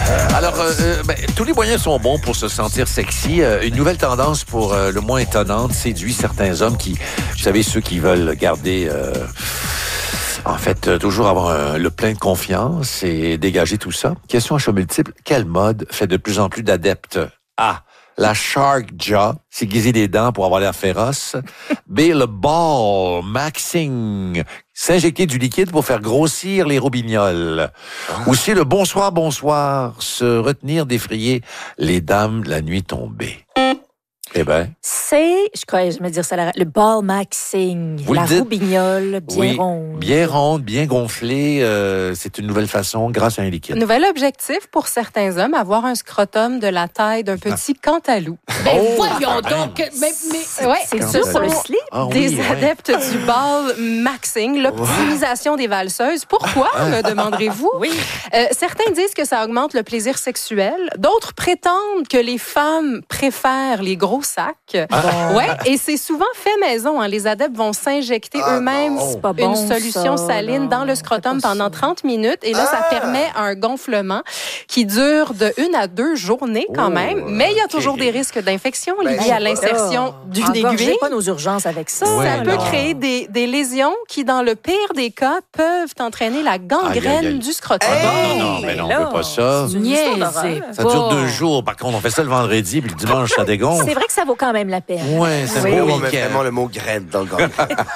Tous les moyens sont bons pour se sentir sexy. Une nouvelle tendance pour le moins étonnante séduit certains hommes qui, vous savez, ceux qui veulent garder... toujours avoir le plein de confiance et dégager tout ça. Question à choix multiple. Quelle mode fait de plus en plus d'adeptes? A. La shark jaw, s'aiguiser les dents pour avoir l'air féroce. B. Le ball maxing, s'injecter du liquide pour faire grossir les roubignoles. Ou C. Le bonsoir, bonsoir, se retenir d'effrayer les dames la nuit tombée. Eh bien... je me dire ça, le ball maxing, vous la le dites? roubignole bien ronde. Bien ronde, bien gonflée. C'est une nouvelle façon grâce à un liquide. Nouvel objectif pour certains hommes, avoir un scrotum de la taille d'un petit cantalou. Ben voyons donc! C'est ce ça pour le sont slip? des adeptes du ball maxing, l'optimisation des valseuses. Pourquoi, me demanderez-vous? Oui. Certains disent que ça augmente le plaisir sexuel. D'autres prétendent que les femmes préfèrent les gros sacs. Ouais, et c'est souvent fait maison. Hein. Les adeptes vont s'injecter eux-mêmes une solution saline dans le scrotum pendant 30 minutes. Et là, ça permet un gonflement qui dure de 1 à 2 journées quand même. Mais il y a toujours des risques d'infection liés à l'insertion d'une aiguille. Pas nos urgences avec ça. Ça peut créer des lésions qui, dans le pire des cas, peuvent entraîner la gangrène du scrotum. Non, mais non, on veut pas ça. Ça dure 2 jours. Par contre, on fait ça le vendredi, puis le dimanche, ça dégonfle. C'est vrai que ça vaut quand même la peine. Ouais, c'est Oui, beau on met week-end. vraiment le mot graine dans le gars.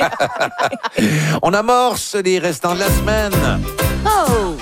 On amorce les restants de la semaine. Oh!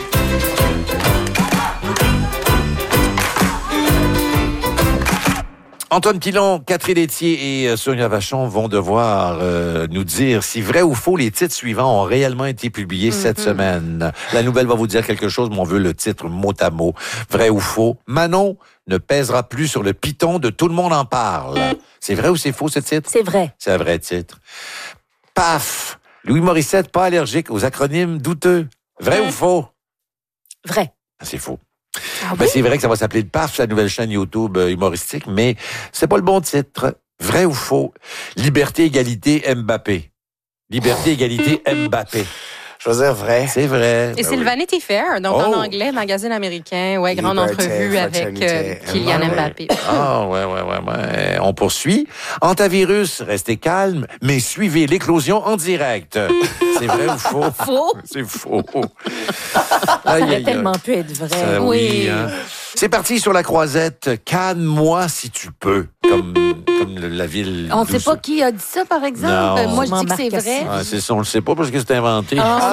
Antoine Pilon, Catherine Laitier et Sonia Vachon vont devoir nous dire si vrai ou faux les titres suivants ont réellement été publiés cette semaine. La nouvelle va vous dire quelque chose, mais on veut le titre mot à mot. Vrai ou faux? Manon ne pèsera plus sur le piton de Tout le monde en parle. C'est vrai ou c'est faux ce titre? C'est vrai. C'est un vrai titre. Paf! Louis Morissette, pas allergique aux acronymes douteux. Vrai ou faux? Vrai. C'est faux. C'est vrai que ça va s'appeler le PAF, la nouvelle chaîne YouTube humoristique, mais c'est pas le bon titre. Vrai ou faux? Liberté, égalité, Mbappé. Liberté, égalité, Mbappé. Je veux dire vrai. C'est vrai. Et c'est le Vanity Fair, donc en anglais, magazine américain, grande entrevue avec Kylian Mbappé. Ouais. On poursuit. Antivirus, restez calme, mais suivez l'éclosion en direct. C'est vrai ou faux? Faux. C'est faux. Ça aurait tellement pu être vrai. Oui. Hein. C'est parti sur la croisette. Canne-moi si tu peux. Comme la ville. On ne sait pas qui a dit ça, par exemple. Non. Moi, je dis que c'est vrai. C'est ça, on le sait pas parce que c'est inventé.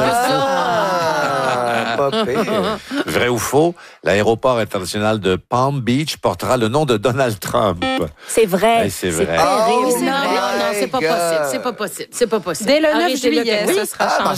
Pas pire. Vrai ou faux? L'aéroport international de Palm Beach portera le nom de Donald Trump. C'est vrai. C'est vrai. Non, Oh c'est my pas God. possible. C'est pas possible. Dès le 9 Arrêtez-le. juillet, Oui. ce sera changé.